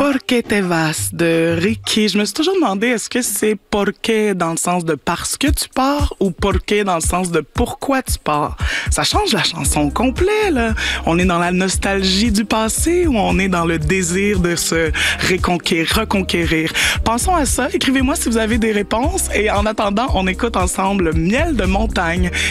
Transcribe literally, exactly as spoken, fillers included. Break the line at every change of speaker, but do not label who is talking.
Porque te vas de Ricky. Je me suis toujours demandé, est-ce que c'est porque dans le sens de parce que tu pars ou porque dans le sens de pourquoi tu pars? Ça change la chanson complète, là. On est dans la nostalgie du passé ou on est dans le désir de se reconquérir, reconquérir? Pensons à ça. Écrivez-moi si vous avez des réponses et en attendant, on écoute ensemble Miel de montagne.